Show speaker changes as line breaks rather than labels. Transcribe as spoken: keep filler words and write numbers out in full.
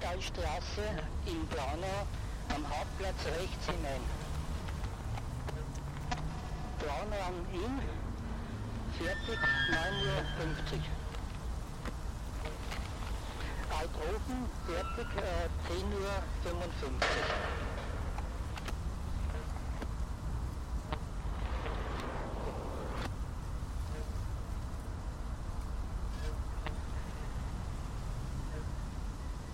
Hannibalstraße in Braunau am Hauptplatz rechts hinein. Braunau am Inn, fertig neun Uhr fünfzig. Althofen, fertig äh, zehn Uhr fünfundfünfzig.